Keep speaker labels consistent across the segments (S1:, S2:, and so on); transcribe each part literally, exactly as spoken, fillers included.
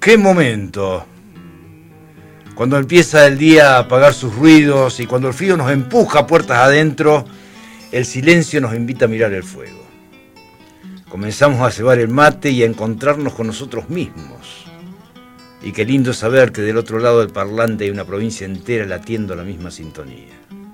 S1: ¡Qué momento! Cuando empieza el día a apagar sus ruidos y cuando el frío nos empuja puertas adentro, el silencio nos invita a mirar el fuego. Comenzamos a cebar el mate y a encontrarnos con nosotros mismos. Y qué lindo saber que del otro lado del parlante hay una provincia entera latiendo la misma sintonía.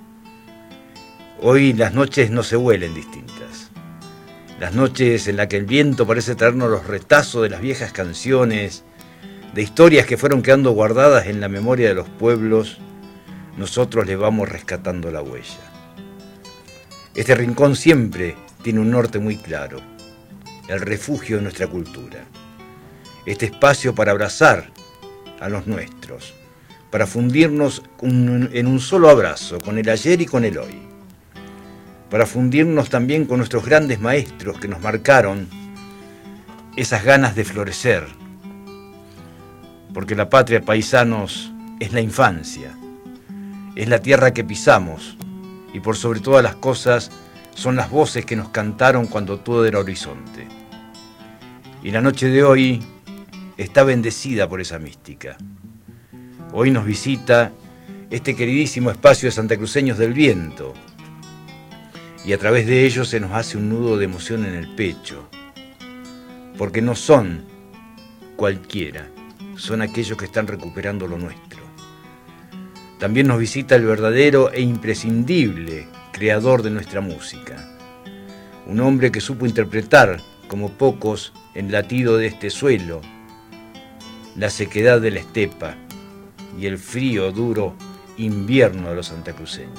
S1: Hoy las noches no se huelen distintas. Las noches en las que el viento parece traernos los retazos de las viejas canciones, de historias que fueron quedando guardadas en la memoria de los pueblos, nosotros le vamos rescatando la huella. Este rincón siempre tiene un norte muy claro, el refugio de nuestra cultura. Este espacio para abrazar a los nuestros, para fundirnos en un solo abrazo, con el ayer y con el hoy. Para fundirnos también con nuestros grandes maestros que nos marcaron esas ganas de florecer. Porque la patria, paisanos, es la infancia, es la tierra que pisamos y por sobre todas las cosas son las voces que nos cantaron cuando todo era horizonte. Y la noche de hoy está bendecida por esa mística. Hoy nos visita este queridísimo espacio de santacruceños del viento y a través de ellos se nos hace un nudo de emoción en el pecho, porque no son cualquiera, son aquellos que están recuperando lo nuestro. También nos visita el verdadero e imprescindible creador de nuestra música, un hombre que supo interpretar, como pocos, el latido de este suelo, la sequedad de la estepa y el frío duro invierno de los santacruceños.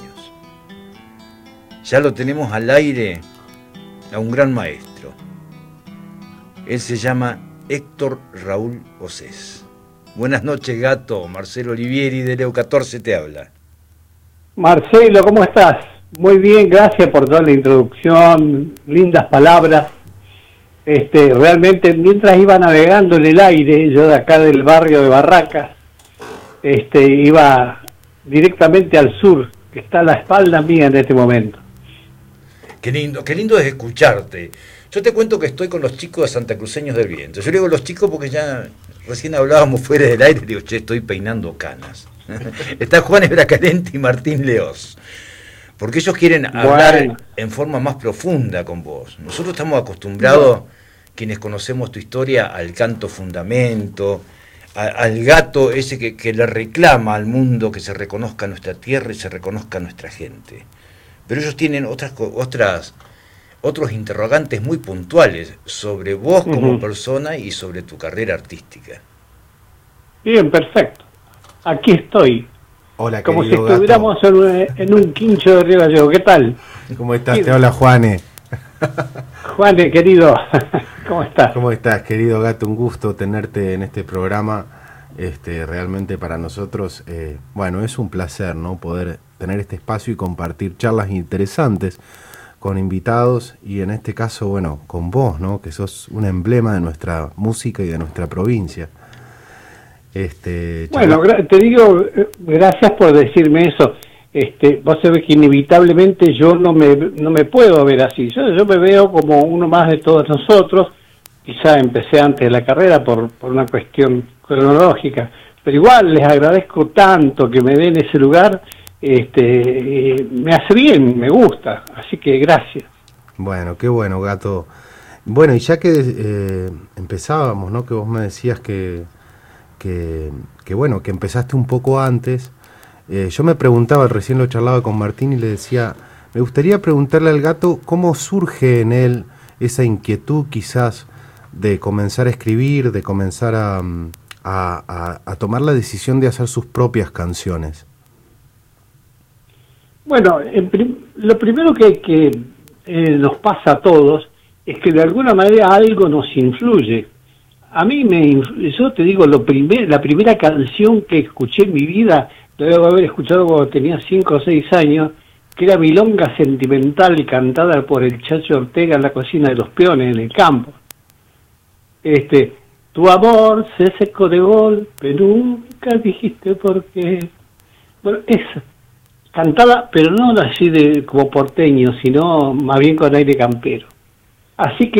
S1: Ya lo tenemos al aire a un gran maestro. Él se llama Héctor Raúl Océs. Buenas noches, gato. Marcelo Olivieri de Leo catorce te habla.
S2: Marcelo, ¿cómo estás? Muy bien, gracias por toda la introducción, lindas palabras. Este, realmente, mientras iba navegando en el aire, yo de acá del barrio de Barracas, este, iba directamente al sur, que está a la espalda mía en este momento.
S1: Qué lindo, qué lindo es escucharte. Yo te cuento que estoy con los chicos de Santacruceños del Viento. Yo digo los chicos porque ya recién hablábamos fuera del aire y digo, che, estoy peinando canas. Está Juan Ebracalente y Martín Leoz. Porque ellos quieren hablar bueno. en forma más profunda con vos. Nosotros estamos acostumbrados, no. quienes conocemos tu historia, al canto fundamento, a, al gato ese que, que le reclama al mundo que se reconozca nuestra tierra y se reconozca nuestra gente. Pero ellos tienen otras otras otros interrogantes muy puntuales sobre vos como uh-huh. persona y sobre tu carrera artística.
S2: Bien, perfecto. Aquí estoy.
S3: Hola,
S2: como si
S3: gato.
S2: estuviéramos en un, en un quincho de Río Gallego. ¿Qué tal?
S3: ¿Cómo estás? Te habla Juane.
S2: Juane, querido. ¿Cómo estás?
S3: ¿Cómo estás, querido gato? Un gusto tenerte en este programa. Este, realmente para nosotros, eh, bueno, es un placer, ¿no? Poder tener este espacio y compartir charlas interesantes con invitados y en este caso, bueno, con vos, ¿no? Que sos un emblema de nuestra música y de nuestra provincia. Este,
S2: bueno, te digo, gracias por decirme eso. Este, vos sabés que inevitablemente yo no me no me puedo ver así. Yo, yo me veo como uno más de todos nosotros. Quizá empecé antes de la carrera por, por una cuestión cronológica, pero igual les agradezco tanto que me den ese lugar. Este, eh, me hace bien, me gusta, así que gracias.
S3: Bueno, qué bueno, gato. Bueno, y ya que eh, empezábamos, ¿no? Que vos me decías que, que, que bueno, que empezaste un poco antes. Eh, yo me preguntaba, recién lo charlaba con Martín y le decía, me gustaría preguntarle al gato cómo surge en él esa inquietud quizás de comenzar a escribir, de comenzar a, a, a, a tomar la decisión de hacer sus propias canciones.
S2: Bueno, en prim lo primero que, que eh, nos pasa a todos es que de alguna manera algo nos influye. A mí me, yo te digo, lo primer, la primera canción que escuché en mi vida, la debo haber escuchado cuando tenía cinco o seis años, que era Milonga Sentimental, cantada por el Chacho Ortega en la cocina de los peones en el campo. Este, tu amor se secó de golpe, nunca dijiste por qué. Bueno, esa, cantada, pero no así de como porteño, sino más bien con aire campero. Así que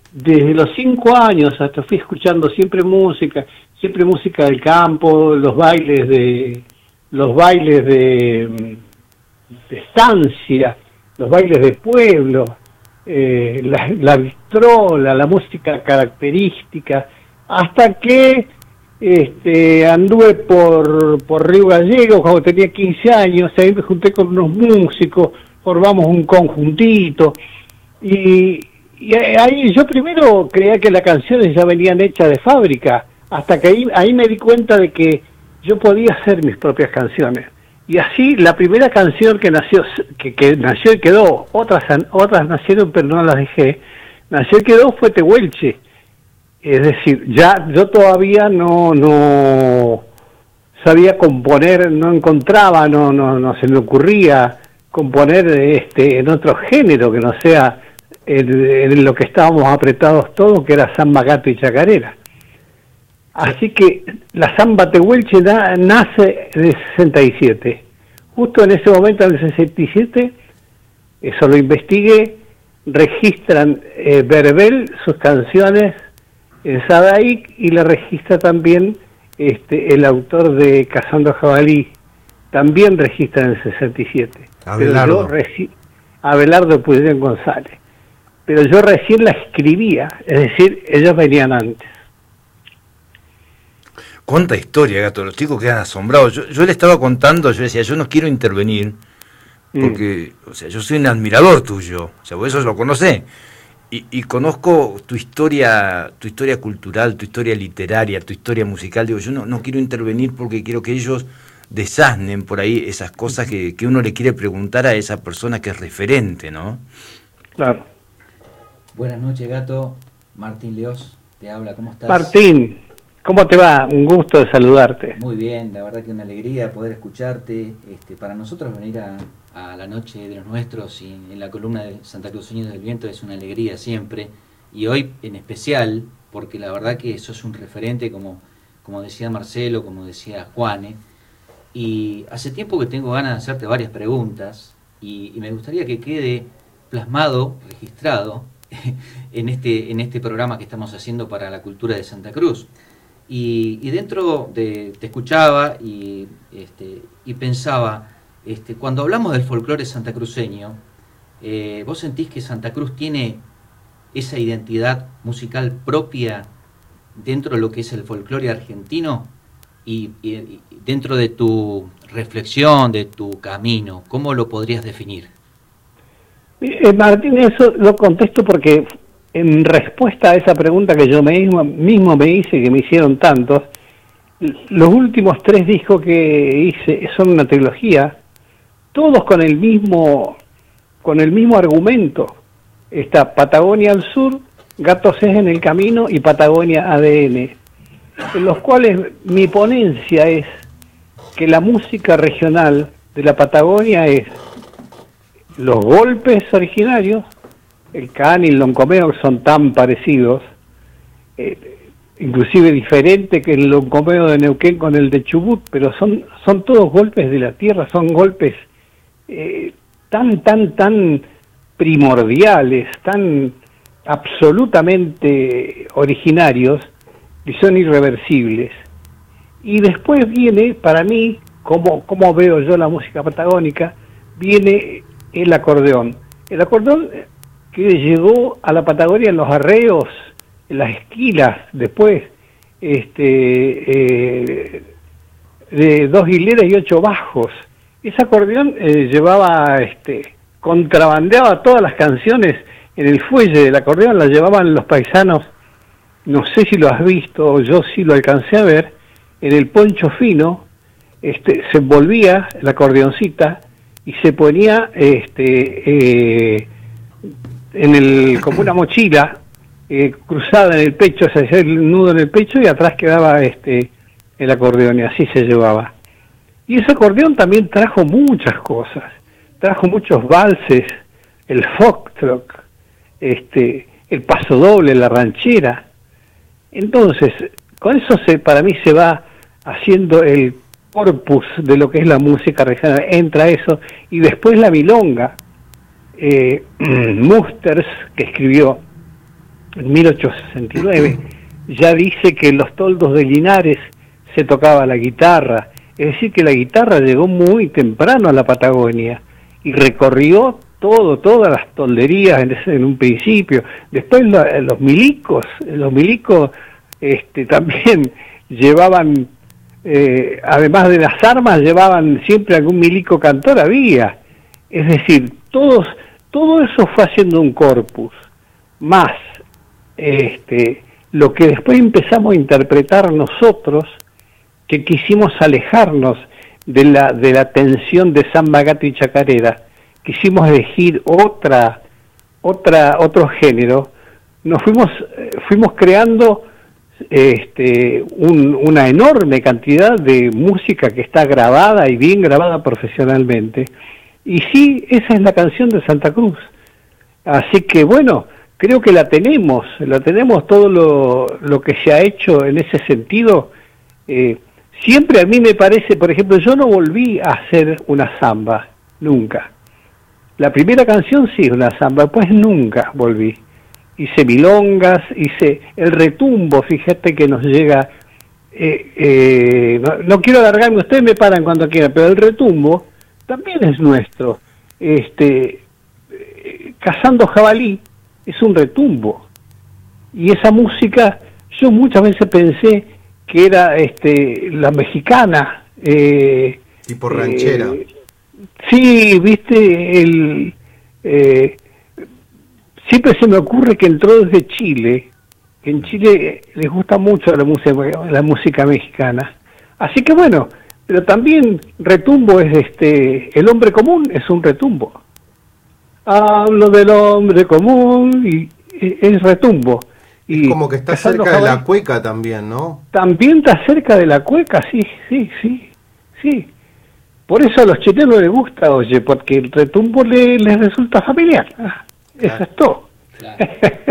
S2: desde los cinco años hasta fui escuchando siempre música, siempre música del campo, los bailes de los bailes de, de estancia, los bailes de pueblo, eh, la, la vitrola, la música característica, hasta que este, anduve por, por Río Gallegos cuando tenía quince años, ahí me junté con unos músicos, formamos un conjuntito, y, y ahí yo primero creía que las canciones ya venían hechas de fábrica, hasta que ahí, ahí me di cuenta de que yo podía hacer mis propias canciones. Y así la primera canción que nació, que, que nació y quedó, otras otras nacieron pero no las dejé, nació y quedó fue Tehuelche. Es decir, ya yo todavía no no sabía componer, no encontraba, no no no se me ocurría componer este en otro género que no sea en, en lo que estábamos apretados todos, que era samba, gato y chacarera. Así que la samba Tehuelche na, nace en el sesenta y siete. Justo en ese momento, en el sesenta y siete, eso lo investigué, registran eh, Verbel sus canciones en Sadaic y le registra también este el autor de Cazando Jabalí, también registra en el sesenta y siete.
S3: Abelardo.
S2: Pero yo reci- Abelardo Puyén González. Pero yo recién la escribía, es decir, ellos venían antes.
S1: Cuánta historia, Gato, los chicos quedan asombrados. Yo, yo le estaba contando, yo decía, yo no quiero intervenir, porque, mm. o sea, yo soy un admirador tuyo, o sea, vos eso lo conocés, y, y conozco tu historia, tu historia cultural, tu historia literaria, tu historia musical. Digo, yo no, no quiero intervenir porque quiero que ellos desasnen por ahí esas cosas que, que uno le quiere preguntar a esa persona que es referente, ¿no?
S2: Claro.
S4: Buenas noches, Gato. Martín Leos te habla, ¿cómo estás?
S2: Martín, ¿cómo te va? Un gusto de saludarte.
S4: Muy bien, la verdad que una alegría poder escucharte. Este, para nosotros venir a, a la noche de los nuestros y en la columna de Santa Cruceños del Viento es una alegría siempre. Y hoy en especial, porque la verdad que sos un referente, como, como decía Marcelo, como decía Juane. Y hace tiempo que tengo ganas de hacerte varias preguntas y, y me gustaría que quede plasmado, registrado, en este, en este programa que estamos haciendo para la cultura de Santa Cruz. Y, y dentro de, te escuchaba y, este, y pensaba, este, cuando hablamos del folclore santacruceño, eh, ¿vos sentís que Santa Cruz tiene esa identidad musical propia dentro de lo que es el folclore argentino? Y, y, y dentro de tu reflexión, de tu camino, ¿cómo lo podrías definir?
S2: Eh, Martín, eso lo contesto porque en respuesta a esa pregunta que yo mismo, mismo me hice, que me hicieron tantos, los últimos tres discos que hice son una trilogía, todos con el mismo con el mismo argumento. Está Patagonia al sur, Gatos es en el camino y Patagonia A D N, en los cuales mi ponencia es que la música regional de la Patagonia es los golpes originarios, el can y el loncomeo, que son tan parecidos, eh, inclusive diferente que el loncomeo de Neuquén con el de Chubut, pero son son todos golpes de la tierra, son golpes eh, tan, tan, tan primordiales, tan absolutamente originarios, y son irreversibles. Y después viene, para mí, como, como veo yo la música patagónica, viene el acordeón. El acordeón que llegó a la Patagonia en los arreos, en las esquilas, después, este, eh, de dos hileras y ocho bajos. Ese acordeón eh, llevaba, este, contrabandeaba todas las canciones en el fuelle del acordeón, las llevaban los paisanos, no sé si lo has visto, yo sí lo alcancé a ver, en el poncho fino, este, se envolvía la acordeoncita y se ponía este eh, en el como una mochila eh, cruzada en el pecho, se hacía el nudo en el pecho y atrás quedaba este el acordeón, y así se llevaba. Y ese acordeón también trajo muchas cosas, trajo muchos valses, el foxtrot, este, el paso doble, la ranchera. Entonces, con eso se, para mí se va haciendo el corpus de lo que es la música regional, entra eso, y después la milonga, eh, Musters, que escribió, en mil ochocientos sesenta y nueve, ya dice que en los toldos de Linares se tocaba la guitarra. Es decir, que la guitarra llegó muy temprano a la Patagonia y recorrió todo, todas las tolderías en, ese, en un principio. Después lo, los milicos, los milicos este, también llevaban, eh, además de las armas, llevaban siempre algún milico cantor, había. Es decir, todos, todo eso fue haciendo un corpus, más este, lo que después empezamos a interpretar nosotros, que quisimos alejarnos de la de la tensión de samba, gato y chacarera, quisimos elegir otra otra otro género, nos fuimos fuimos creando este un, una enorme cantidad de música que está grabada y bien grabada profesionalmente, y sí, esa es la canción de Santa Cruz. Así que bueno, creo que la tenemos, la tenemos todo lo, lo que se ha hecho en ese sentido. eh, Siempre a mí me parece, por ejemplo, yo no volví a hacer una samba, nunca. La primera canción sí, una samba, pues nunca volví. Hice milongas, hice el retumbo, fíjate que nos llega, eh, eh, no, no quiero alargarme, ustedes me paran cuando quieran, pero el retumbo también es nuestro. Este, eh, Cazando jabalí es un retumbo. Y esa música, yo muchas veces pensé que era este la mexicana, eh,
S3: tipo ranchera.
S2: Eh, sí, viste, el eh, siempre se me ocurre que entró desde Chile, que en Chile les gusta mucho la música, la música mexicana. Así que bueno, pero también retumbo es este, el hombre común es un retumbo. Hablo del hombre común y, y es retumbo.
S3: Y como que está cerca de la cueca también, ¿no? También está cerca de la cueca, sí, sí, sí, sí. Por eso a los chilenos les gusta, oye, porque el retumbo le, les resulta familiar. Ah, claro. Eso es todo.
S4: Claro.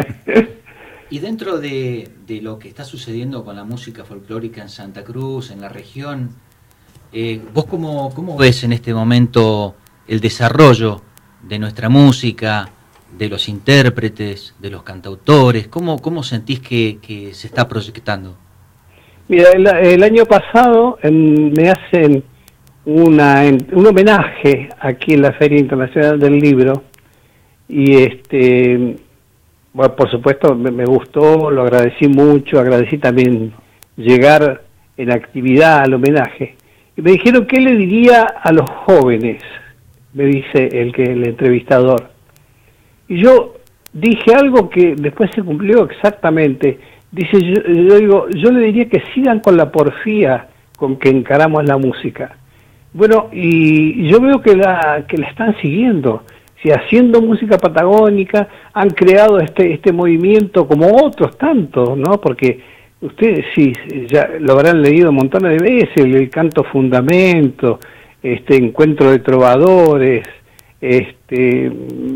S4: Y dentro de, de lo que está sucediendo con la música folclórica en Santa Cruz, en la región, eh, ¿vos cómo, cómo ves en este momento el desarrollo de nuestra música, de los intérpretes, de los cantautores? ¿Cómo, cómo sentís que, que se está proyectando?
S2: Mira, el, el año pasado en, me hacen una, en, un homenaje aquí en la Feria Internacional del Libro, y este, bueno, por supuesto me, me gustó, lo agradecí mucho, agradecí también llegar en actividad al homenaje, y me dijeron, ¿qué le diría a los jóvenes? Me dice el que el entrevistador. Y yo dije algo que después se cumplió exactamente. Dice, yo, yo digo, yo le diría que sigan con la porfía con que encaramos la música. Bueno, y yo veo que la que la están siguiendo, si haciendo música patagónica, han creado este este movimiento como otros tantos, ¿no? Porque ustedes sí, ya lo habrán leído montones de veces, el, el canto fundamento, este encuentro de trovadores, este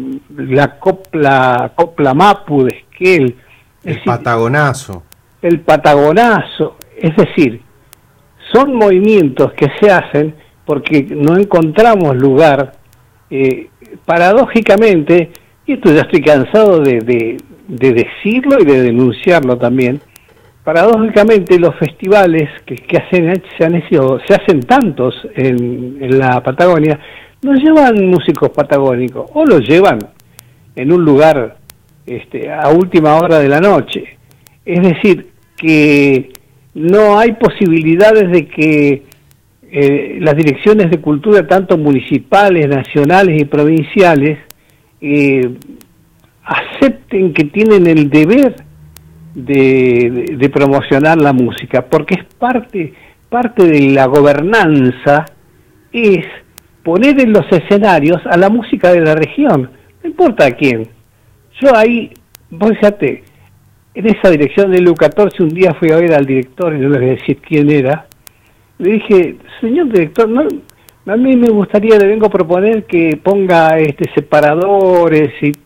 S2: la copla copla mapu de Esquel,
S3: el decir, patagonazo
S2: el patagonazo, es decir, son movimientos que se hacen porque no encontramos lugar, eh, paradójicamente, y esto ya estoy cansado de, de, de decirlo y de denunciarlo también, paradójicamente los festivales que, que hacen, se, han hecho, se hacen tantos en, en la Patagonia, no llevan músicos patagónicos, o los llevan en un lugar este, a última hora de la noche. Es decir, que no hay posibilidades de que eh, las direcciones de cultura, tanto municipales, nacionales y provinciales, eh, acepten que tienen el deber de, de, de promocionar la música, porque es parte, parte de la gobernanza, es poner en los escenarios a la música de la región, no importa a quién. Yo ahí, vos fíjate, en esa dirección del U catorce un día fui a ver al director, y no les voy a decir quién era, le dije, señor director, no, a mí me gustaría, le vengo a proponer que ponga este separadores y eh,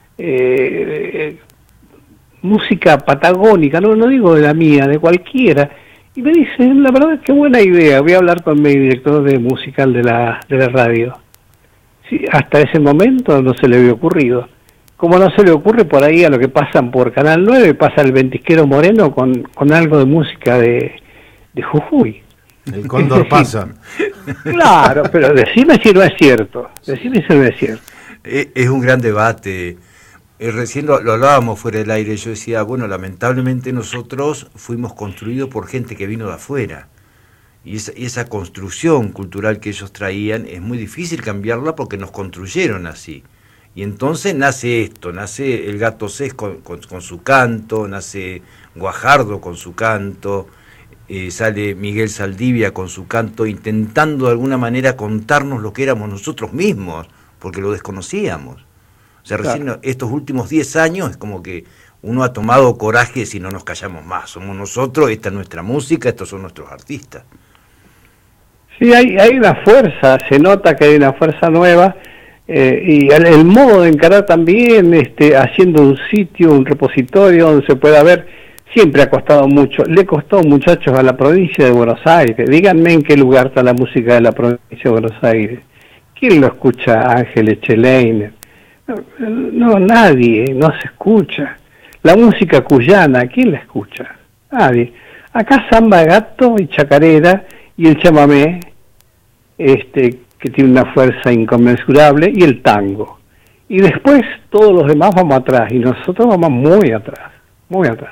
S2: eh, música patagónica, no, no digo de la mía, de cualquiera. Y me dice, la verdad, qué buena idea, voy a hablar con mi director de musical de la, de la radio. Sí, hasta ese momento no se le había ocurrido. como no se le ocurre por ahí a lo que pasan por Canal nueve, pasa el Ventisquero Moreno con, con algo de música de, de Jujuy.
S3: El cóndor pasa.
S2: Claro, pero decime si no es cierto, decime si no es cierto.
S1: Es un gran debate. Eh, recién lo, lo hablábamos fuera del aire. Yo decía, bueno, lamentablemente nosotros fuimos construidos por gente que vino de afuera. Y esa, y esa construcción cultural que ellos traían es muy difícil cambiarla porque nos construyeron así. Y entonces nace esto, nace el Gato Cés con, con, con su canto, nace Guajardo con su canto, eh, sale Miguel Saldivia con su canto, intentando de alguna manera contarnos lo que éramos nosotros mismos, porque lo desconocíamos. O sea, recién claro. Estos últimos diez años es como que uno ha tomado coraje si no nos callamos más. Somos nosotros, esta es nuestra música, estos son nuestros artistas.
S2: Sí, hay, hay una fuerza, se nota que hay una fuerza nueva, eh, y el, el modo de encarar también, este, haciendo un sitio, un repositorio donde se pueda ver, siempre ha costado mucho. Le costó, muchachos, a la provincia de Buenos Aires. Díganme en qué lugar está la música de la provincia de Buenos Aires. ¿Quién lo escucha? Ángeles Cheleiner. No, no, nadie, no se escucha. La música cuyana, ¿quién la escucha? Nadie. Acá samba, gato y chacarera y el chamamé, este, que tiene una fuerza inconmensurable, y el tango. Y después todos los demás vamos atrás, y nosotros vamos muy atrás, muy atrás.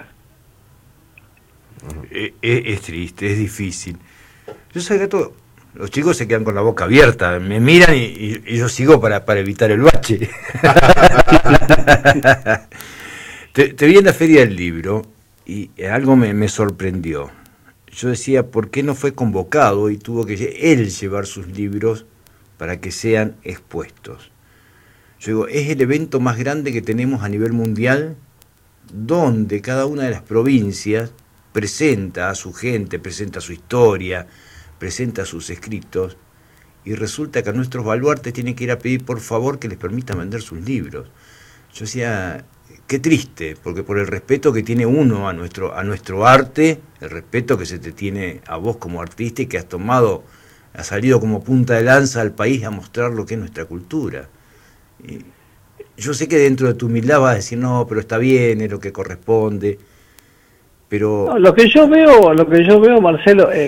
S1: Es, es triste, es difícil. Yo sé, Gato, los chicos se quedan con la boca abierta, me miran y, y, y yo sigo para, para evitar el bache. te, te vi en la Feria del Libro y algo me, me sorprendió. Yo decía, ¿por qué no fue convocado y tuvo que él llevar sus libros para que sean expuestos? Yo digo, es el evento más grande que tenemos a nivel mundial, donde cada una de las provincias presenta a su gente, presenta su historia, presenta sus escritos, y resulta que a nuestros baluartes tienen que ir a pedir por favor que les permitan vender sus libros. Yo decía, qué triste, porque por el respeto que tiene uno a nuestro, a nuestro arte, el respeto que se te tiene a vos como artista y que has tomado, has salido como punta de lanza al país a mostrar lo que es nuestra cultura. Y yo sé que dentro de tu humildad vas a decir, no, pero está bien, es lo que corresponde, pero...
S2: No, lo que yo veo, lo que yo veo, Marcelo, eh,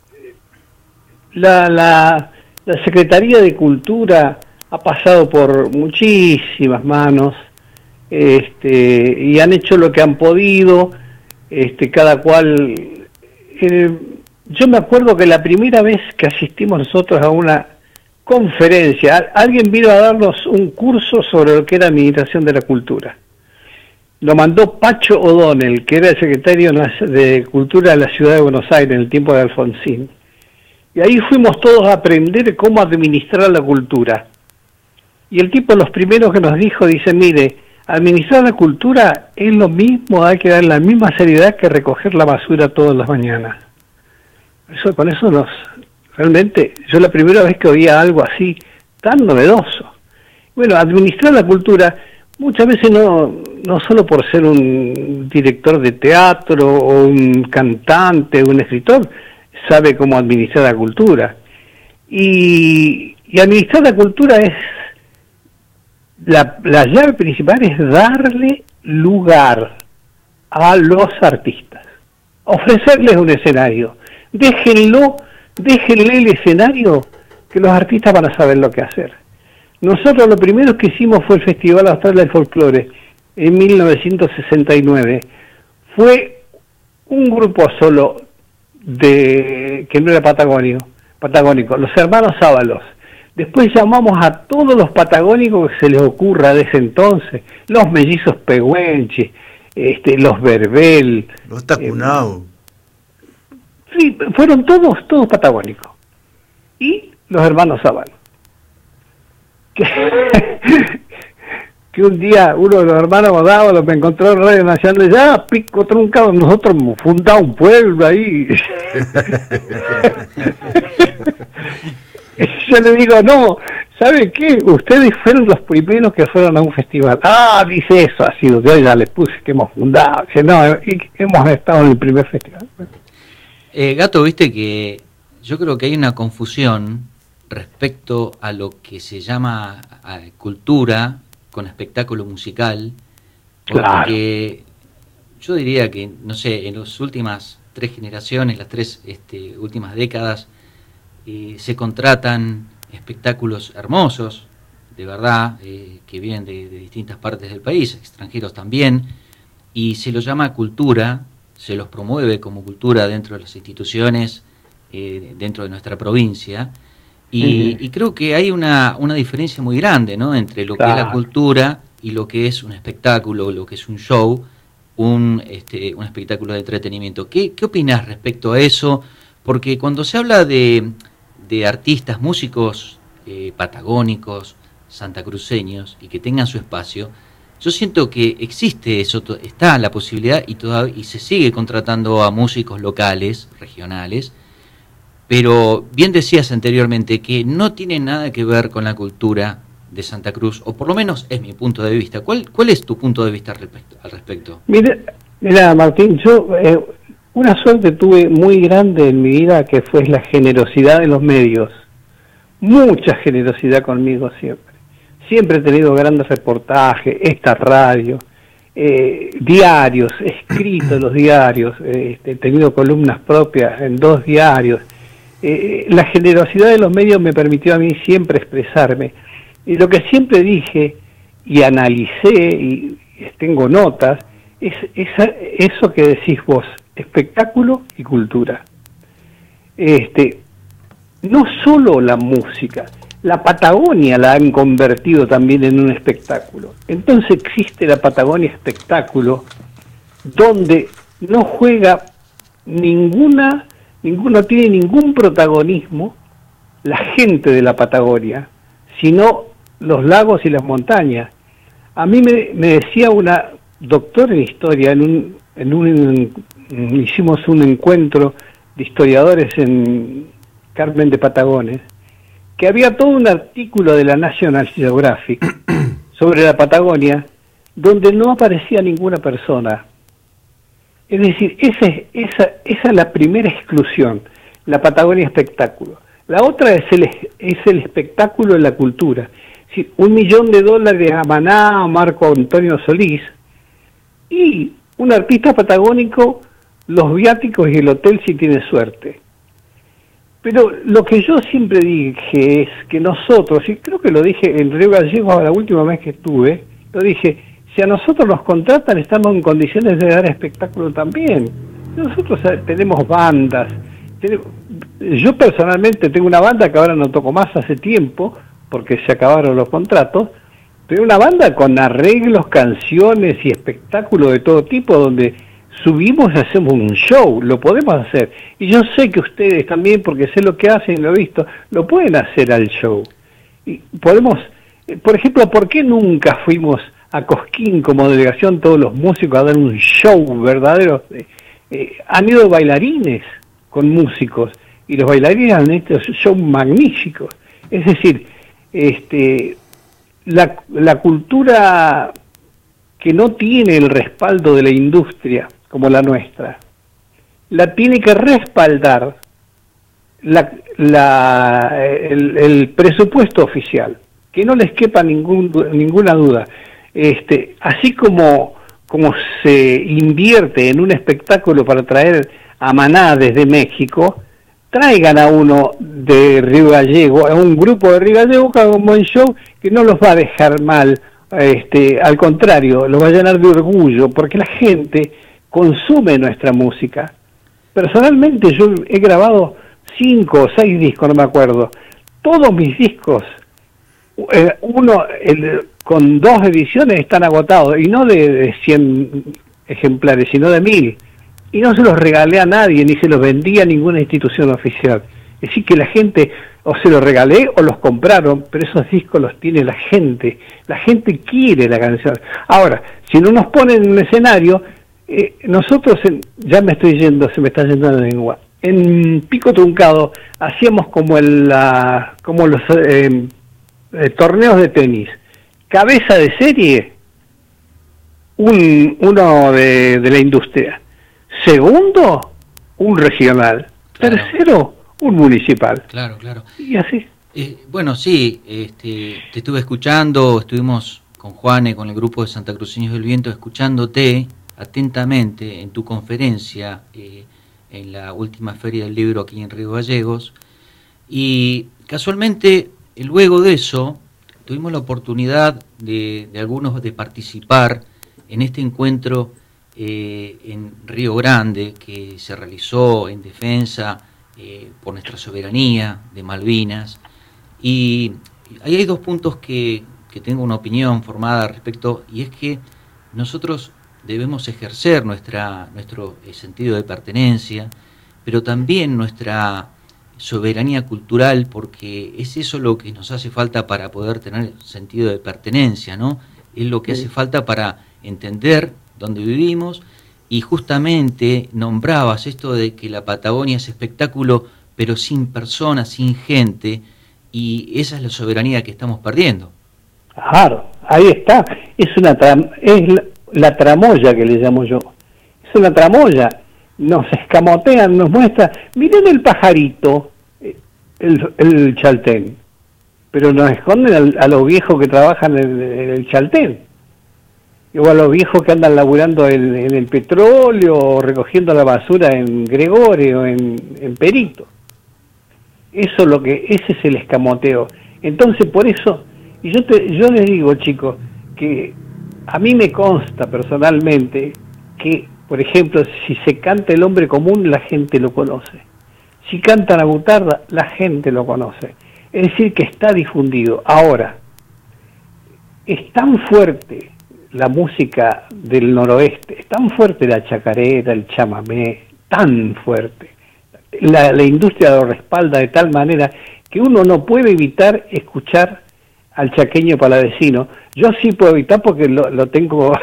S2: la, la, la Secretaría de Cultura ha pasado por muchísimas manos, este, y han hecho lo que han podido, este, cada cual. Eh, yo me acuerdo que la primera vez que asistimos nosotros a una conferencia, alguien vino a darnos un curso sobre lo que era administración de la cultura. Lo mandó Pacho O'Donnell, que era el secretario de Cultura de la Ciudad de Buenos Aires en el tiempo de Alfonsín. Y ahí fuimos todos a aprender cómo administrar la cultura. Y el tipo, los primeros que nos dijo, dice, mire, administrar la cultura es lo mismo, hay que dar la misma seriedad que recoger la basura todas las mañanas. Eso, con eso nos... Realmente, yo la primera vez que oía algo así, tan novedoso. Bueno, administrar la cultura, muchas veces no, no solo por ser un director de teatro o un cantante o un escritor, sabe cómo administrar la cultura. Y, y administrar la cultura es... La, la llave principal es darle lugar a los artistas, ofrecerles un escenario. Déjenlo, déjenle el escenario, que los artistas van a saber lo que hacer. Nosotros lo primero que hicimos fue el Festival Austral del Folclore en mil novecientos sesenta y nueve. Fue un grupo solo de que no era patagónico, patagónico, los hermanos Ábalos. Después llamamos a todos los patagónicos que se les ocurra de ese entonces, los mellizos Pehuenche, este, los Verbel,
S1: los Tacunao.
S2: Eh, sí, fueron todos, todos patagónicos. Y los hermanos Ábalos. Que, que un día uno de los hermanos Ábalos me encontró en Radio Nacional, ya pico truncado, nosotros hemos fundado un pueblo ahí. Yo le digo, no, ¿sabe qué? Ustedes fueron los primeros que fueron a un festival. Ah, dice eso, ha sido, yo ya le puse que hemos fundado. Dice, no, hemos estado en el primer festival.
S4: Eh, Gato, viste que yo creo que hay una confusión respecto a lo que se llama cultura con espectáculo musical, porque claro. Yo diría que, no sé, en las últimas tres generaciones, las tres este, últimas décadas, eh, se contratan espectáculos hermosos, de verdad, eh, que vienen de, de distintas partes del país, extranjeros también, y se los llama cultura, se los promueve como cultura dentro de las instituciones, eh, dentro de nuestra provincia, y, uh-huh. y creo que hay una, una diferencia muy grande, ¿no?, entre lo claro. que es la cultura y lo que es un espectáculo, lo que es un show, un, este, un espectáculo de entretenimiento. ¿Qué, qué opinás respecto a eso? Porque cuando se habla de, de artistas, músicos eh, patagónicos, santacruceños, y que tengan su espacio, yo siento que existe eso, está la posibilidad y, todavía, y se sigue contratando a músicos locales, regionales, pero bien decías anteriormente que no tiene nada que ver con la cultura de Santa Cruz, o por lo menos es mi punto de vista. ¿Cuál, cuál es tu punto de vista al respecto? Al respecto?
S2: Mira, mira, Martín, yo eh, una suerte tuve muy grande en mi vida, que fue la generosidad de los medios. Mucha generosidad conmigo siempre. Siempre he tenido grandes reportajes, esta radio, eh, diarios, escrito en los diarios, eh, he tenido columnas propias en dos diarios. Eh, la generosidad de los medios me permitió a mí siempre expresarme. Y lo que siempre dije y analicé, y tengo notas, es esa, eso que decís vos, espectáculo y cultura. Este, no solo la música, la Patagonia la han convertido también en un espectáculo. Entonces existe la Patagonia Espectáculo, donde no juega ninguna, ningún, no tiene ningún protagonismo la gente de la Patagonia, sino los lagos y las montañas. A mí me, me decía una doctora en historia, en un, en un hicimos un encuentro de historiadores en Carmen de Patagones, que había todo un artículo de la National Geographic sobre la Patagonia donde no aparecía ninguna persona. Es decir, esa es, esa, esa es la primera exclusión, la Patagonia Espectáculo. La otra es el, es el espectáculo en la cultura. Es decir, un millón de dólares a Maná, a Marco Antonio Solís, y un artista patagónico, los viáticos y el hotel si tiene suerte. Pero lo que yo siempre dije es que nosotros, y creo que lo dije en Río Gallegos la última vez que estuve, lo dije, si a nosotros nos contratan estamos en condiciones de dar espectáculo también. Nosotros tenemos bandas, tenemos, yo personalmente tengo una banda que ahora no toco más hace tiempo, porque se acabaron los contratos, pero una banda con arreglos, canciones y espectáculos de todo tipo, donde subimos y hacemos un show, lo podemos hacer. Y yo sé que ustedes también, porque sé lo que hacen y lo he visto, lo pueden hacer al show. Y podemos, por ejemplo, ¿por qué nunca fuimos a Cosquín como delegación todos los músicos a dar un show verdadero? Eh, eh, han ido bailarines con músicos, y los bailarines han hecho shows magníficos. Es decir, este, la, la cultura que no tiene el respaldo de la industria como la nuestra, la tiene que respaldar la, la, el, el presupuesto oficial, que no les quepa ningún, ninguna duda. Este, así como, como se invierte en un espectáculo para traer a Maná desde México, traigan a uno de Río Gallego, a un grupo de Río Gallego que haga un buen show, que no los va a dejar mal, este, al contrario, los va a llenar de orgullo, porque la gente consume nuestra música. Personalmente yo he grabado cinco o seis discos, no me acuerdo. Todos mis discos, eh, uno el, con dos ediciones están agotados, y no de, de cien ejemplares, sino de mil. Y no se los regalé a nadie, ni se los vendí a ninguna institución oficial. Es decir, que la gente, o se los regalé o los compraron, pero esos discos los tiene la gente. La gente quiere la canción. Ahora, si no nos ponen en un escenario, eh, nosotros, en, ya me estoy yendo, se me está yendo la lengua, en Pico Truncado hacíamos como, el, la, como los eh, eh, torneos de tenis. Cabeza de serie, un, uno de, de la industria. Segundo, un regional. Claro. Tercero, un municipal.
S4: Claro, claro.
S2: Y así.
S4: Eh, bueno, sí, este, te estuve escuchando, estuvimos con Juane, con el grupo de Santacruceños del Viento, escuchándote atentamente en tu conferencia eh, en la última feria del libro aquí en Río Gallegos, y casualmente luego de eso tuvimos la oportunidad de, de algunos de participar en este encuentro eh, en Río Grande que se realizó en defensa eh, por nuestra soberanía de Malvinas, y ahí hay dos puntos que, que tengo una opinión formada al respecto, y es que nosotros debemos ejercer nuestra, nuestro sentido de pertenencia, pero también nuestra soberanía cultural, porque es eso lo que nos hace falta para poder tener sentido de pertenencia, ¿no? Es lo que hace falta para entender dónde vivimos, y justamente nombrabas esto de que la Patagonia es espectáculo, pero sin personas, sin gente, y esa es la soberanía que estamos perdiendo.
S2: Claro, ahí está, es una tram es la, la tramoya que le llamo yo, es una tramoya, nos escamotean, nos muestra, miren el pajarito, el, el chaltén, pero nos esconden al, a los viejos que trabajan en, en el chaltén, o a los viejos que andan laburando en, en el petróleo, o recogiendo la basura en Gregorio, en, en Perito. Eso es lo que, ese es el escamoteo. Entonces, por eso, y yo te, yo les digo, chicos, que a mí me consta personalmente que, por ejemplo, si se canta El Hombre Común, la gente lo conoce. Si canta La Butarda, la gente lo conoce. Es decir, que está difundido. Ahora, es tan fuerte la música del noroeste, es tan fuerte la chacarera, el chamamé, tan fuerte. La, la industria lo respalda de tal manera que uno no puede evitar escuchar al chaqueño palavecino. Yo sí puedo evitar porque lo, lo tengo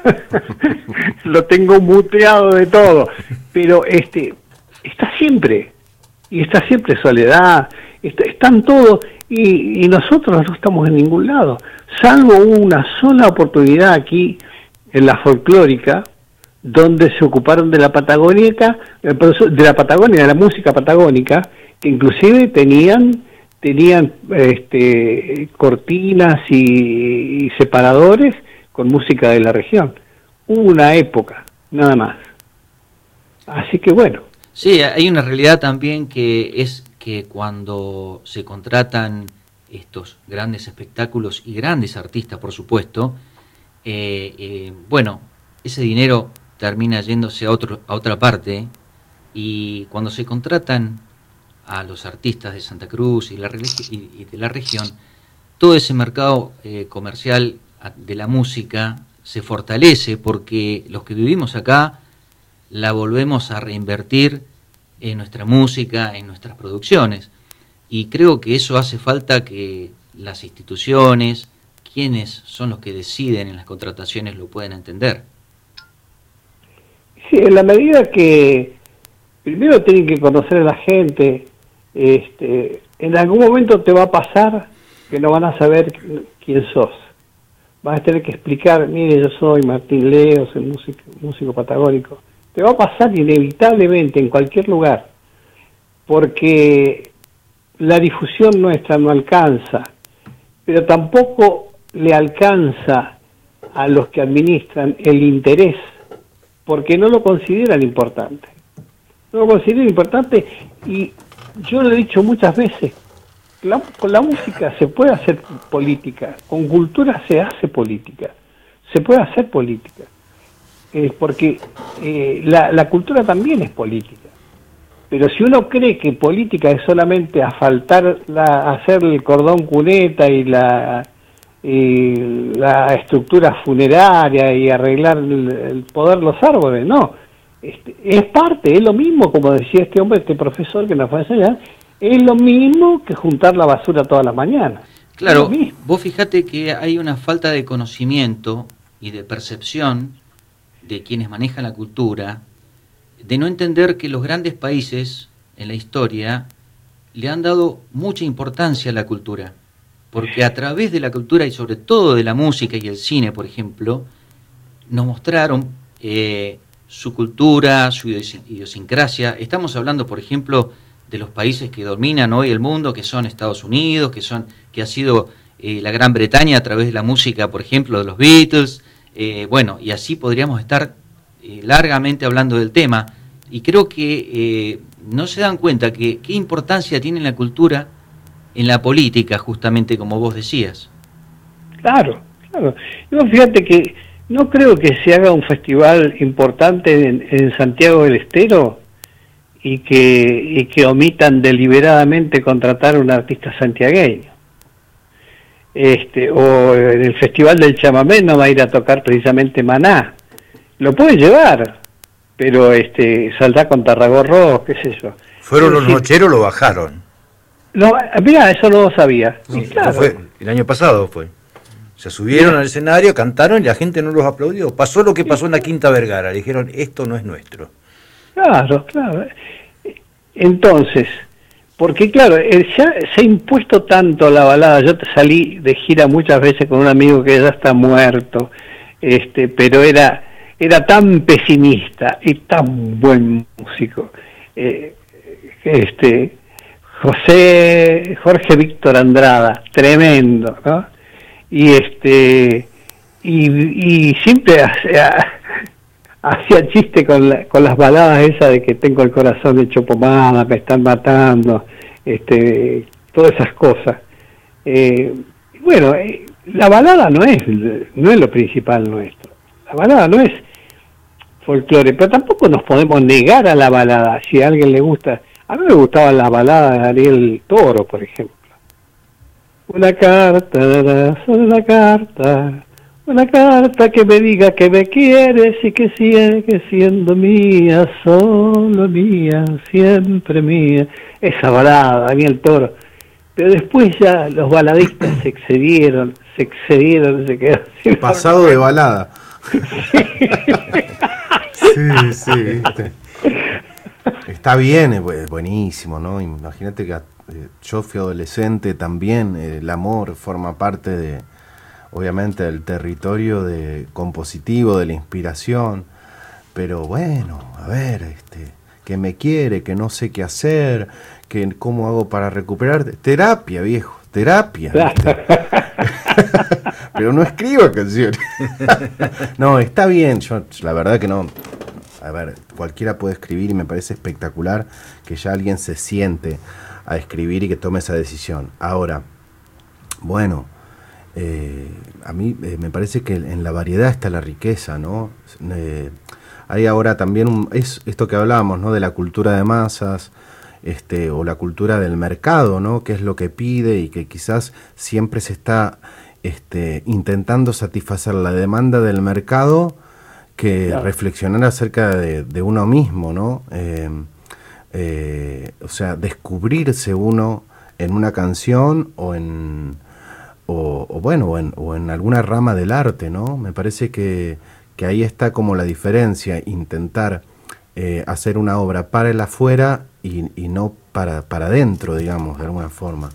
S2: lo tengo muteado de todo, pero este está siempre, y está siempre Soledad, está, están todos, y, y nosotros no estamos en ningún lado, salvo una sola oportunidad aquí en la folclórica, donde se ocuparon de la patagónica, de la Patagonia, de la música patagónica, que inclusive tenían tenían este, cortinas y, y separadores con música de la región. Hubo una época, nada más. Así que bueno.
S4: Sí, hay una realidad también, que es que cuando se contratan estos grandes espectáculos y grandes artistas, por supuesto, eh, eh, bueno, ese dinero termina yéndose a, otro, a otra parte, y cuando se contratan a los artistas de Santa Cruz y, la, y de la región, todo ese mercado eh, comercial de la música se fortalece, porque los que vivimos acá la volvemos a reinvertir en nuestra música, en nuestras producciones, y creo que eso hace falta que las instituciones, quienes son los que deciden en las contrataciones, lo puedan entender.
S2: Sí, en la medida que primero tienen que conocer a la gente, este, en algún momento te va a pasar que no van a saber quién sos. Vas a tener que explicar, mire, yo soy Martín Leo, soy músico, músico patagónico. Te va a pasar inevitablemente en cualquier lugar, porque la difusión nuestra no alcanza, pero tampoco le alcanza a los que administran el interés, porque no lo consideran importante. No lo consideran importante, y yo lo he dicho muchas veces, la, con la música se puede hacer política, con cultura se hace política, se puede hacer política, eh, porque eh, la, la cultura también es política. Pero si uno cree que política es solamente asfaltar, la, hacer el cordón cuneta y la, y la estructura funeraria y arreglar el, el poder los árboles, no. Este, es parte, es lo mismo, como decía este hombre, este profesor que nos fue a enseñar, es lo mismo que juntar la basura todas las mañanas.
S4: Claro, vos fíjate que hay una falta de conocimiento y de percepción de quienes manejan la cultura, de no entender que los grandes países en la historia le han dado mucha importancia a la cultura, porque a través de la cultura y sobre todo de la música y el cine, por ejemplo, nos mostraron eh, su cultura, su idiosincrasia. Estamos hablando, por ejemplo, de los países que dominan hoy el mundo, que son Estados Unidos, que son que ha sido eh, la Gran Bretaña a través de la música, por ejemplo, de los Beatles, eh, bueno, y así podríamos estar eh, largamente hablando del tema, y creo que eh, no se dan cuenta que qué importancia tiene la cultura en la política, justamente como vos decías.
S2: Claro, claro. Yo fíjate que no creo que se haga un festival importante en, en Santiago del Estero y que, y que omitan deliberadamente contratar a un artista santiagueño. Este, o en el Festival del Chamamé no va a ir a tocar precisamente Maná. Lo puede llevar, pero este saldrá con Tarragorro, qué sé yo.
S1: Fueron
S2: es
S1: los
S2: decir,
S1: nocheros, lo bajaron.
S2: No, mira, eso no lo sabía.
S1: Sí,
S2: Sí, claro.
S1: fue, el año pasado fue. Se subieron al escenario, cantaron y la gente no los aplaudió. Pasó lo que pasó en la Quinta Vergara. Le dijeron, esto no es nuestro.
S2: Claro, claro. Entonces, porque claro, eh, ya se ha impuesto tanto la balada. Yo te salí de gira muchas veces con un amigo que ya está muerto, este, pero era era tan pesimista y tan buen músico. Eh, este José Jorge Víctor Andrada, tremendo, ¿no? Y este y, y siempre hacía, hacía chiste con, la, con las baladas esas de que tengo el corazón hecho pomada, me están matando, este todas esas cosas. Eh, bueno, eh, la balada no es no es lo principal nuestro. La balada no es folclore, pero tampoco nos podemos negar a la balada. Si a alguien le gusta, a mí me gustaba la balada de Ariel Toro, por ejemplo. Una carta, solo una carta, una carta que me diga que me quieres y que sigue siendo mía, solo mía, siempre mía. Esa balada, Daniel Toro. Pero después ya los baladistas se excedieron, se excedieron, se quedaron sin
S3: pasado de balada. Sí, sí, viste. Está bien, es buenísimo, ¿no? Imagínate que eh, yo fui adolescente también, eh, el amor forma parte de, obviamente, del territorio de compositivo, de la inspiración, pero bueno, a ver, este, que me quiere, que no sé qué hacer, que cómo hago para recuperar, terapia, viejo, terapia. Pero no escribo canciones. No, está bien, yo la verdad que no. A ver, cualquiera puede escribir y me parece espectacular que ya alguien se siente a escribir y que tome esa decisión. Ahora, bueno, eh, a mí eh, me parece que en la variedad está la riqueza, ¿no? Eh, hay ahora también un, es esto que hablábamos, ¿no? De la cultura de masas, este, o la cultura del mercado, ¿no? Que es lo que pide y que quizás siempre se está este, intentando satisfacer la demanda del mercado, que claro, reflexionar acerca de, de uno mismo, ¿no? Eh, eh, o sea, descubrirse uno en una canción o en, o, o bueno, o en, o en alguna rama del arte, ¿no? Me parece que, que ahí está como la diferencia, intentar eh, hacer una obra para el afuera y, y no para, para adentro, digamos, de alguna forma.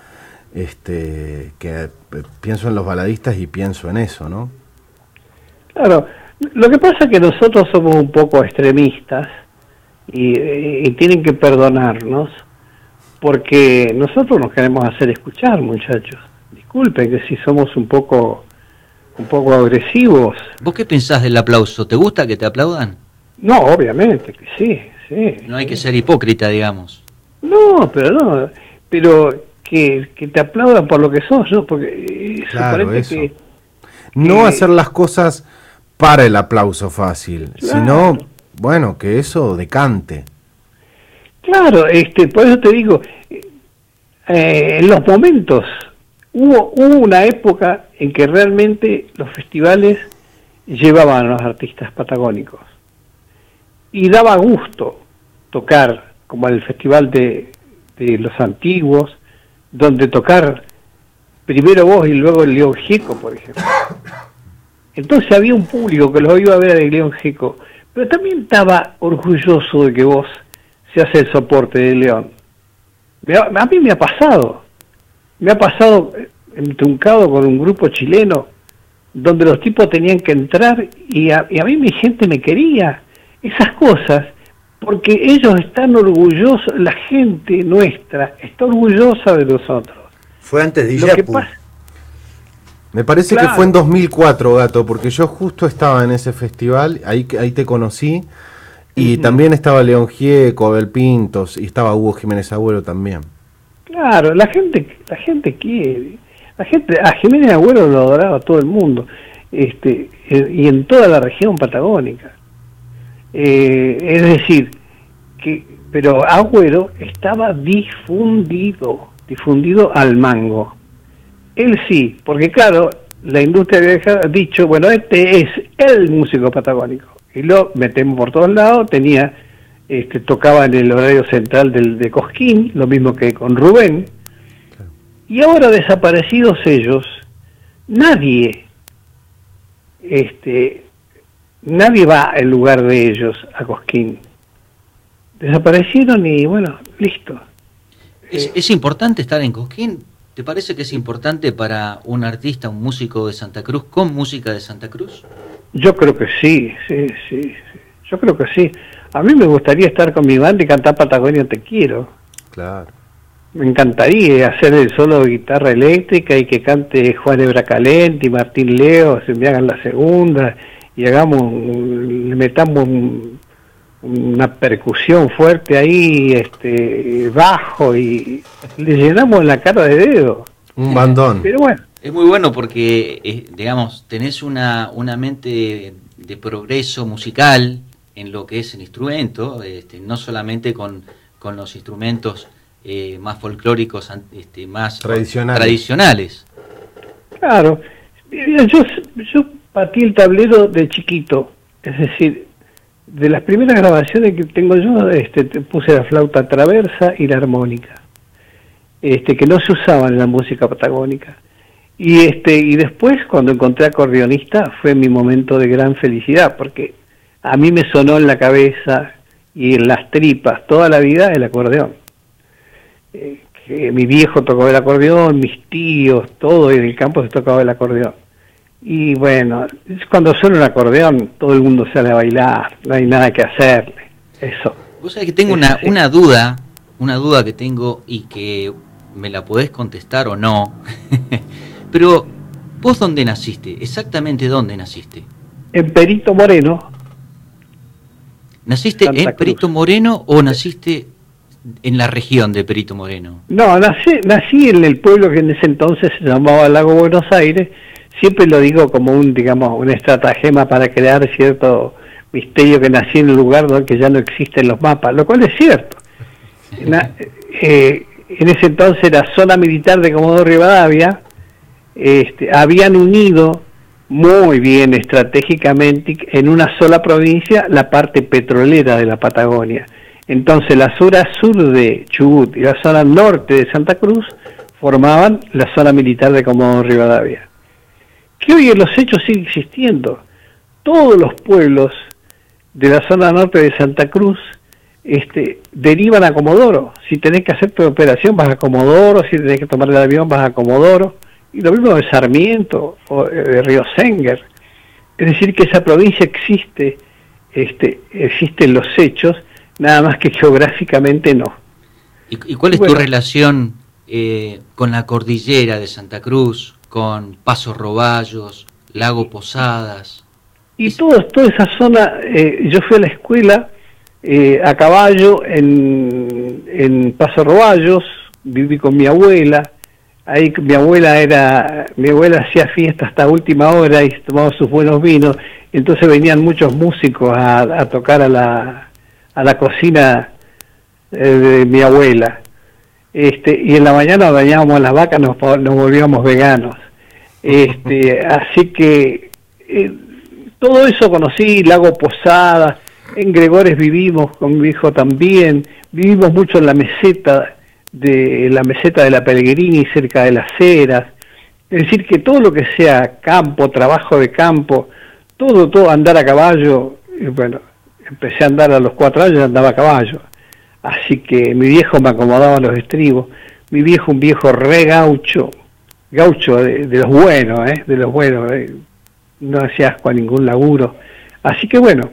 S3: Este, que eh, pienso en los baladistas y pienso en eso, ¿no?
S2: Claro. Lo que pasa es que nosotros somos un poco extremistas y, y tienen que perdonarnos porque nosotros nos queremos hacer escuchar, muchachos. Disculpen que si somos un poco un poco agresivos.
S4: ¿Vos qué pensás del aplauso? ¿Te gusta que te aplaudan?
S2: No, obviamente que sí, sí.
S4: No hay que ser hipócrita, digamos.
S2: No, pero no, pero que, que te aplaudan por lo que sos, ¿no? Porque
S3: claro, eso.
S2: Que,
S3: no
S2: que,
S3: hacer las cosas para el aplauso fácil, claro, sino, bueno, que eso decante.
S2: Claro, este, por eso te digo, eh, en los momentos, hubo, hubo una época en que realmente los festivales llevaban a los artistas patagónicos, y daba gusto tocar, como el Festival de, de los Antiguos, donde tocar primero vos y luego el León Gieco, por ejemplo. Entonces había un público que los iba a ver a León Gieco, pero también estaba orgulloso de que vos seas el soporte de León. A mí me ha pasado, me ha pasado entruncado con un grupo chileno, donde los tipos tenían que entrar y a, y a mí mi gente me quería, esas cosas, porque ellos están orgullosos, la gente nuestra está orgullosa de nosotros.
S1: Fue antes de Iyapu.
S3: Me parece claro. que fue en dos mil cuatro, Gato, porque yo justo estaba en ese festival, ahí, ahí te conocí, y uh-huh. también estaba León Gieco, Abel Pintos, y estaba Hugo Jiménez Agüero también.
S2: Claro, la gente, la gente quiere, la gente, a Jiménez Agüero lo adoraba todo el mundo, este, y en toda la región patagónica. Eh, es decir, que, pero Agüero estaba difundido, difundido al mango. Él sí, porque claro, la industria había dicho, bueno, este es el músico patagónico, y lo metemos por todos lados, tenía, este, tocaba en el horario central del, de Cosquín, lo mismo que con Rubén, y ahora desaparecidos ellos, nadie, este, nadie va en lugar de ellos a Cosquín. Desaparecieron y bueno, listo.
S4: ¿Es, es importante estar en Cosquín? ¿Te parece que es importante para un artista, un músico de Santa Cruz, con música de Santa Cruz?
S2: Yo creo que sí, sí, sí, sí. Yo creo que sí. A mí me gustaría estar con mi banda y cantar Patagonia Te Quiero.
S3: Claro.
S2: Me encantaría hacer el solo de guitarra eléctrica y que cante Juan Ebracalente y Martín Leo, se me hagan la segunda y hagamos, le metamos un, una percusión fuerte ahí, este, bajo, y le llenamos la cara de dedo.
S3: Un bandón.
S2: Pero bueno.
S4: Es muy bueno porque, eh, digamos, tenés una, una mente de, de progreso musical en lo que es el instrumento, este, no solamente con, con los instrumentos eh, más folclóricos, este, más
S3: tradicionales.
S4: tradicionales.
S2: Claro. Yo, yo patí el tablero de chiquito, es decir, de las primeras grabaciones que tengo yo, este, puse la flauta traversa y la armónica, este, que no se usaban en la música patagónica. Y este y después, cuando encontré acordeonista, fue mi momento de gran felicidad, porque a mí me sonó en la cabeza y en las tripas toda la vida el acordeón. Eh, que mi viejo tocaba el acordeón, mis tíos, todo en el campo se tocaba el acordeón. Y bueno, cuando suena un acordeón, todo el mundo sale a bailar, no hay nada que hacerle. Eso.
S4: Vos sabés que tengo una, una duda, una duda que tengo y que me la podés contestar o no. Pero, ¿vos dónde naciste? ¿Exactamente dónde naciste?
S2: En Perito Moreno.
S4: ¿Naciste Santa en Cruz. Perito Moreno o naciste en la región de Perito Moreno?
S2: No, nací, nací en el pueblo que en ese entonces se llamaba Lago Buenos Aires. Siempre lo digo como un, digamos, un estratagema para crear cierto misterio, que nací en un lugar donde ya no existen los mapas, lo cual es cierto. Na, eh, en ese entonces la zona militar de Comodoro Rivadavia, este, habían unido muy bien estratégicamente en una sola provincia la parte petrolera de la Patagonia. Entonces la zona sur de Chubut y la zona norte de Santa Cruz formaban la zona militar de Comodoro Rivadavia, que hoy en los hechos sigue existiendo. Todos los pueblos de la zona norte de Santa Cruz este, derivan a Comodoro. Si tenés que hacer tu operación vas a Comodoro, si tenés que tomar el avión vas a Comodoro, y lo mismo de Sarmiento o de Río Senguer. Es decir, que esa provincia existe, este, existe en los hechos, nada más que geográficamente no.
S4: ¿Y, y cuál es bueno, tu relación eh, con la cordillera de Santa Cruz, con Paso Roballos, Lago Posadas?
S2: Y todo, toda esa zona, eh, yo fui a la escuela eh, a caballo en, en Paso Roballos, viví con mi abuela. Ahí mi abuela era, mi abuela hacía fiesta hasta última hora y tomaba sus buenos vinos, entonces venían muchos músicos a, a tocar a la, a la cocina eh, de mi abuela. Este, y en la mañana bañábamos a las vacas, nos, nos volvíamos veganos. Este, así que eh, todo eso conocí, Lago Posada, en Gregores vivimos con mi hijo también, vivimos mucho en la meseta, de la meseta de la Pellegrini, cerca de las Heras. Es decir, que todo lo que sea campo, trabajo de campo, todo, todo, andar a caballo, y bueno, empecé a andar a los cuatro años y andaba a caballo. Así que mi viejo me acomodaba los estribos, mi viejo un viejo re gaucho, gaucho de, de los buenos, ¿eh? de los buenos, ¿eh? No hacía asco a ningún laburo. Así que bueno,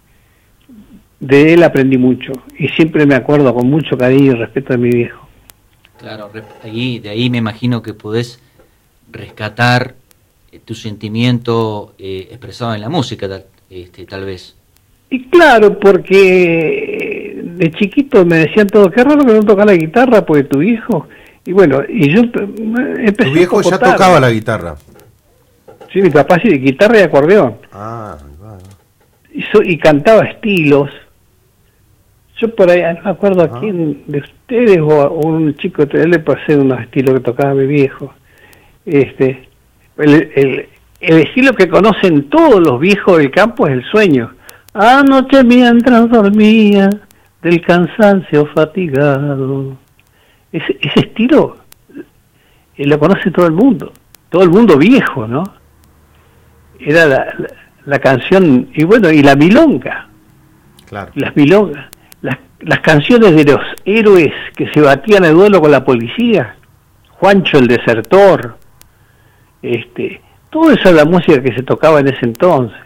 S2: de él aprendí mucho y siempre me acuerdo con mucho cariño y respeto de mi viejo.
S4: Claro, ahí, de ahí me imagino que podés rescatar tu sentimiento eh, expresado en la música, tal, este, tal vez.
S2: Y claro, porque de chiquito me decían todo, qué raro que no toca la guitarra, porque tu viejo... Y bueno, y yo empecé.
S3: ¿Tu viejo ya tocaba la guitarra?
S2: Sí, mi papá sí, de guitarra y acordeón.
S3: Ah, bueno.
S2: Y, so, y cantaba estilos. Yo por ahí, no me acuerdo a quién de ustedes o a un chico, le pasé unos estilos que tocaba mi viejo. Este, el, el, el estilo que conocen todos los viejos del campo es el sueño. Anoche mientras dormía, del cansancio fatigado. Ese, ese estilo eh, lo conoce todo el mundo, todo el mundo viejo, ¿no? Era la, la, la canción, y bueno, y la milonga.
S3: Claro.
S2: Las milongas, las, las canciones de los héroes que se batían el duelo con la policía, Juancho el desertor, este, todo eso es la música que se tocaba en ese entonces.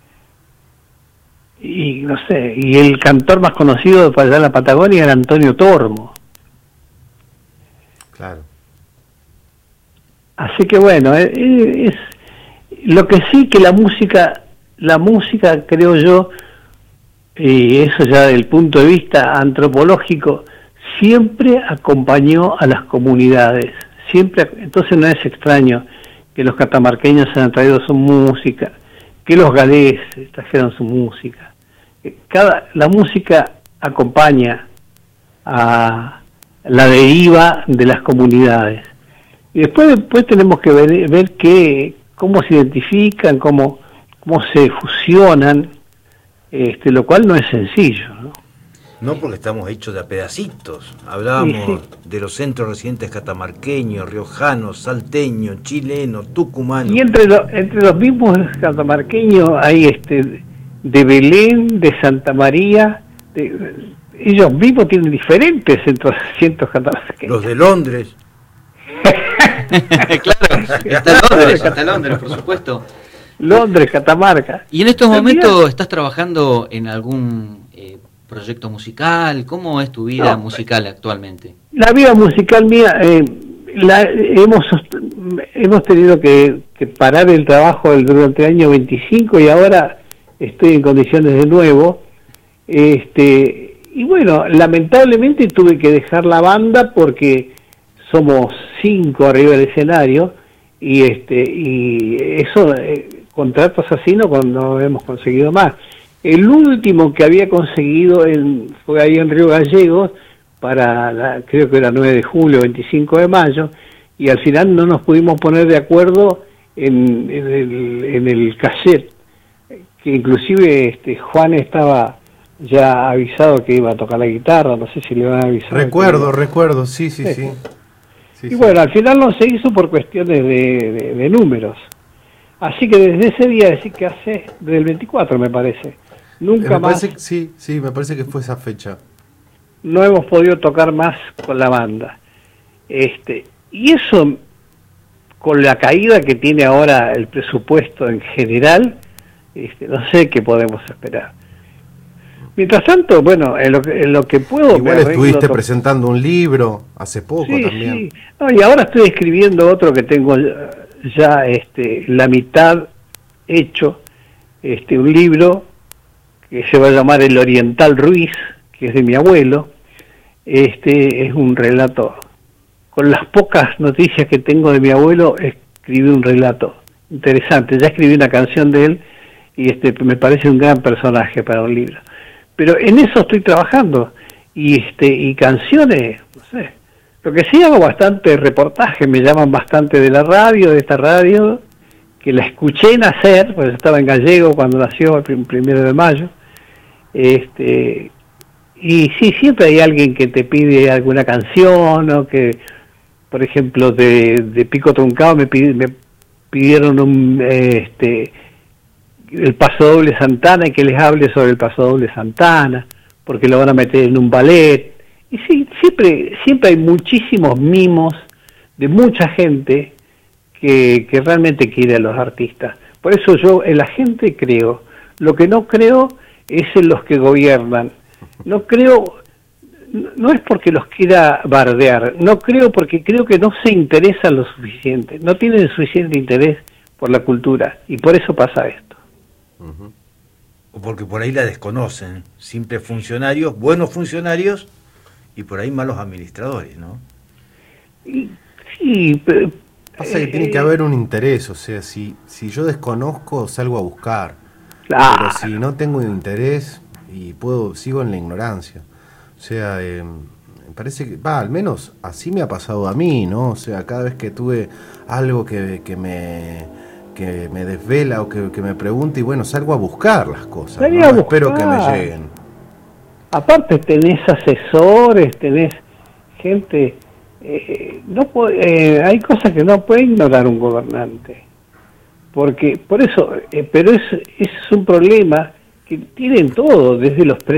S2: Y no sé, y el cantor más conocido para allá en la Patagonia era Antonio Tormo.
S3: Claro.
S2: Así que bueno, es, es lo que sí que la música, la música creo yo, y eso ya desde el punto de vista antropológico, siempre acompañó a las comunidades, siempre, entonces no es extraño que los catamarqueños se han traído su música, que los galeses trajeron su música, cada, la música acompaña a la deriva de las comunidades. Y después después tenemos que ver, ver qué, cómo se identifican, cómo, cómo se fusionan, este, lo cual no es sencillo, ¿no?
S1: No, porque estamos hechos de a pedacitos. Hablábamos sí, sí. de los centros residentes catamarqueños, riojanos, salteños, chilenos, tucumanos.
S2: Y entre, lo, entre los mismos catamarqueños hay este de Belén, de Santa María, de, ellos mismos tienen diferentes centros residentes catamarqueños.
S1: Los de Londres.
S4: Claro, está Londres, está Londres, por supuesto.
S2: Londres, Catamarca.
S4: ¿Y en estos momentos estás trabajando en algún eh, proyecto musical? ¿Cómo es tu vida no, musical actualmente?
S2: La vida musical mía, eh, la, hemos hemos tenido que, que parar el trabajo durante el año veinticinco y ahora estoy en condiciones de nuevo. Este, y bueno, lamentablemente tuve que dejar la banda porque somos cinco arriba del escenario y este y eso eh, contratos así no, no hemos conseguido más. El último que había conseguido en, fue ahí en Río Gallegos para la, creo que era nueve de julio, veinticinco de mayo, y al final no nos pudimos poner de acuerdo en, en el en el cassette, que inclusive este Juan estaba ya avisado que iba a tocar la guitarra, no sé si le van a avisar.
S3: Recuerdo, que... recuerdo, sí, sí, sí. sí. sí
S2: y
S3: sí.
S2: bueno, al final no se hizo por cuestiones de, de, de números. Así que desde ese día, decir que hace, desde el veinticuatro me parece, nunca
S3: me
S2: más...
S3: Parece, sí, sí, me parece que fue esa fecha.
S2: No hemos podido tocar más con la banda. Este, y eso, con la caída que tiene ahora el presupuesto en general, este, no sé qué podemos esperar. Mientras tanto, bueno, en lo que, en lo que puedo...
S3: Igual estuviste presentando un libro hace poco
S2: sí,
S3: también.
S2: Sí. No, y ahora estoy escribiendo otro que tengo ya este, la mitad hecho, este, un libro que se va a llamar El Oriental Ruiz, que es de mi abuelo. Este es un relato. Con las pocas noticias que tengo de mi abuelo, escribí un relato interesante. Ya escribí una canción de él y este me parece un gran personaje para un libro. Pero en eso estoy trabajando y este y canciones, no sé. Lo que sí hago bastante reportaje, me llaman bastante de la radio, de esta radio, que la escuché nacer, porque yo estaba en Gallego cuando nació el primero de mayo. Este, y sí, siempre hay alguien que te pide alguna canción, o que, por ejemplo, de, de Pico Truncado me, pid, me pidieron un, este, el Paso Doble Santana y que les hable sobre el Paso Doble Santana, porque lo van a meter en un ballet. Y sí, siempre, siempre hay muchísimos mimos de mucha gente que, que realmente quiere a los artistas. Por eso yo en la gente creo. Lo que no creo es en los que gobiernan. No creo, no es porque los quiera bardear, no creo porque creo que no se interesan lo suficiente, no tienen suficiente interés por la cultura, y por eso pasa esto.
S3: Ujú.
S1: O porque por ahí la desconocen, simples funcionarios, buenos funcionarios, y por ahí malos administradores, ¿no?
S2: Y, sí, pero,
S3: Pasa que
S2: eh,
S3: tiene que haber un interés, o sea, si, si yo desconozco, salgo a buscar.
S2: claro.
S3: Pero si no tengo un interés, y puedo, sigo en la ignorancia. O sea, eh, me parece que, va, al menos así me ha pasado a mí, ¿no? O sea, cada vez que tuve algo que, que me que me desvela o que, que me pregunte, y bueno, salgo a buscar las cosas,
S2: Salí
S3: ¿no?
S2: a
S3: No espero que me
S2: buscar.
S3: lleguen.
S2: Aparte tenés asesores, tenés gente, eh, no puede, eh, hay cosas que no puede ignorar un gobernante, porque por eso, eh, pero es, es un problema que tienen todo, desde los